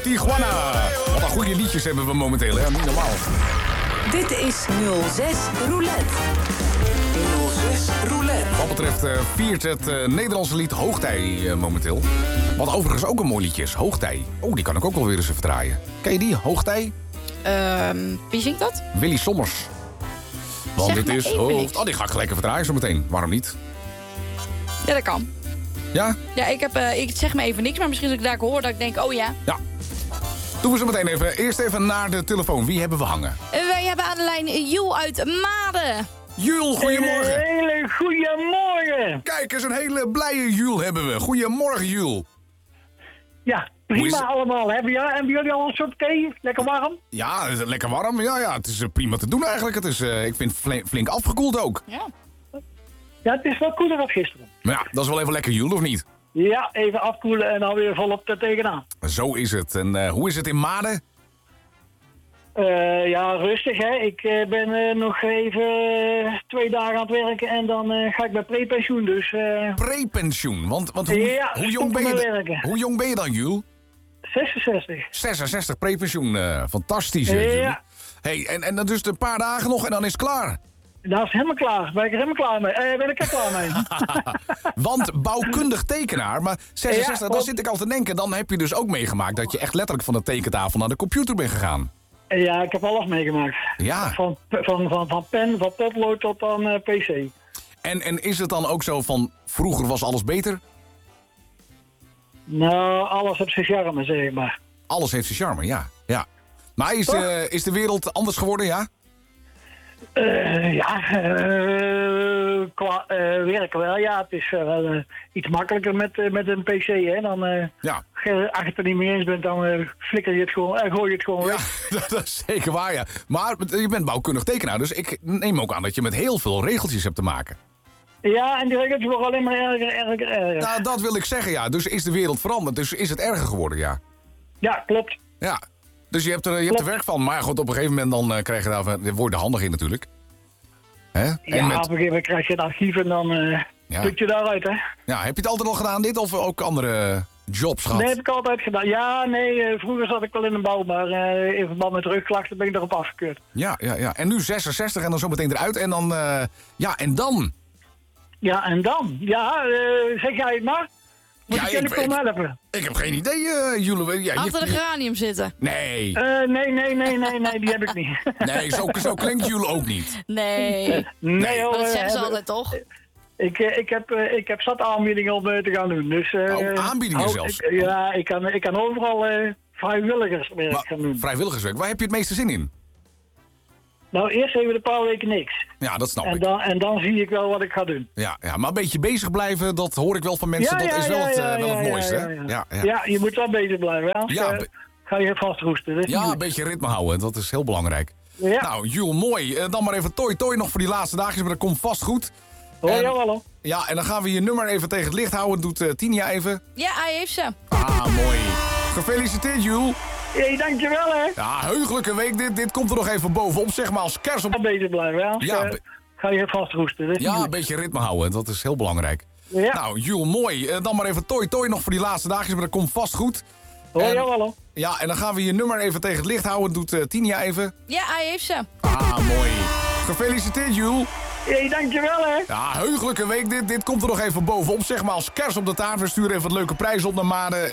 Tijuana. Wat een goede liedjes hebben we momenteel, hè? Niet normaal. Dit is 06 Roulette. 06 Roulette. Wat betreft viert het Nederlandse lied Hoogtij momenteel. Wat overigens ook een mooi liedje is, Hoogtij. Oh, die kan ik ook wel weer eens even draaien. Ken je die, Hoogtij? Wie zingt dat? Willy Sommers. Want Zeg dit maar is even hoogte. niks. Oh, die ga ik gelijk even draaien zo meteen. Waarom niet? Ja, dat kan. Ja? Ja, ik zeg me even niks, maar misschien als ik daar hoor dat ik denk, oh ja. Ja. Doen we zo meteen even. Eerst even naar de telefoon. Wie hebben we hangen? Wij hebben aan de lijn Joel uit Maden. Jules, goedemorgen. Een hele goeiemorgen. Kijk eens, een hele blije Jules hebben we. Goedemorgen, Jules. Ja, Hoe is prima het? allemaal. Hebben jullie al een soort thee? Lekker warm? Ja, het is lekker warm. Ja, het is prima te doen eigenlijk. Het is, ik vind flink afgekoeld ook. Ja. Ja, het is wel koeler dan gisteren. Maar ja, dat is wel even lekker, Jules, of niet? Ja, even afkoelen en dan weer volop er tegenaan. Zo is het. En hoe is het in Maden? Ja, rustig hè. Ik ben nog even 2 dagen aan het werken en dan ga ik bij prepensioen. Dus Prepensioen. Want Ja, hoe jong ben stoppen je met dan? werken. Hoe jong ben je dan, Jules? 66. 66, prepensioen. Fantastisch, hè, Jules. Ja. Hey, en dan dus een paar dagen nog en dan is het klaar. Dat is helemaal klaar. Ben ik er helemaal klaar mee? Ben ik er klaar mee? Want bouwkundig tekenaar, maar 66, Ja, dan zit ik al te denken, dan heb je dus ook meegemaakt dat je echt letterlijk van de tekentafel naar de computer bent gegaan. Ja, ik heb alles meegemaakt. Ja. Van pen, van potlood tot aan PC. En is het dan ook zo van, vroeger was alles beter? Nou, alles op zijn charme, zeg maar. Alles heeft zijn charme, ja. Maar is de wereld anders geworden, ja? Qua werk wel. Ja, het is wel iets makkelijker met een PC, hè. Dan, Ja. als je het er niet mee eens bent, dan flikker je het gewoon en gooi je het gewoon Ja, weg. dat is zeker waar, ja. Maar je bent bouwkundig tekenaar, dus ik neem ook aan dat je met heel veel regeltjes hebt te maken. Ja, en die regeltjes worden alleen maar erger. Nou, dat wil ik zeggen, ja. Dus is de wereld veranderd, dus is het erger geworden, ja. Ja, klopt. Ja. Dus je hebt er werk van, maar goed, op een gegeven moment dan krijg je daar, word je er handig in natuurlijk. Hè? Ja, En op een gegeven moment krijg je het archief en dan Ja. put je daaruit, hè. Ja, heb je het altijd al gedaan, dit, of ook andere jobs gehad? Nee, heb ik altijd gedaan. Ja, nee, vroeger zat ik wel in de bouw, maar in verband met rugklachten ben ik erop afgekeurd. Ja. En nu 66 en dan zo meteen eruit en dan, en dan? Ja, en dan? Ja, zeg jij het maar. Moet Ja, ik kom helpen? Ik heb geen idee, Jullie. Ja, Achter de geranium zitten. Nee, Nee, die heb ik niet. nee, zo klinkt Jullie ook niet. Nee. Nee hoor. Dat zeggen ze altijd, toch? Ik heb zat aanbiedingen om te gaan doen. Dus, Aanbiedingen zelfs? Ik kan overal vrijwilligerswerk Maar, gaan doen. vrijwilligerswerk, waar heb je het meeste zin in? Nou, eerst even een paar weken niks. Ja, dat snap ik. En dan zie ik wel wat ik ga doen. Ja, maar een beetje bezig blijven, dat hoor ik wel van mensen. Dat is wel het mooiste, hè? Ja, je moet wel bezig blijven. Anders Ja, ga je vastroesten. Dat is niet Ja, goed. een beetje ritme houden, dat is heel belangrijk. Ja. Nou, Jules, mooi. Dan maar even toi nog voor die laatste dagjes, maar dat komt vast goed. Hoor En- je wel hoor. Ja, en dan gaan we je nummer even tegen het licht houden. Doet Tinia even. Ja, hij heeft ze. Ah, mooi. Gefeliciteerd, Jules. Hey, dankjewel hè. Ja, heugelijke week. Dit komt er nog even bovenop, zeg maar als kers op. Bezig blijven. Anders Ja, ga je vastroesten. Dat is niet Ja, goed. een beetje ritme houden, dat is heel belangrijk. Ja. Nou, Jules, mooi. Dan maar even toi nog voor die laatste dagjes, maar dat komt vast goed. Hoor je En- wel hoor. Ja, en dan gaan we je nummer even tegen het licht houden. Doet Tinia even. Ja, hij heeft ze. Ah, mooi. Gefeliciteerd, Jules. Hey, dankjewel hè. Ja, heugelijke week. Dit komt er nog even bovenop, zeg maar als kers op de taart. We sturen even wat leuke prijzen op naar Maden.